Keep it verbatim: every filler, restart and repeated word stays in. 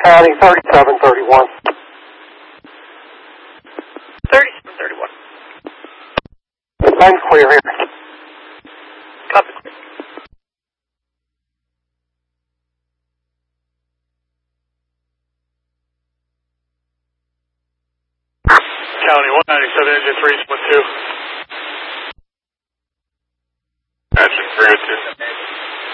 County, thirty-seven thirty-one. thirty-seven thirty-one. I'm clear here. Copy. County one ninety-seven, engine three one two.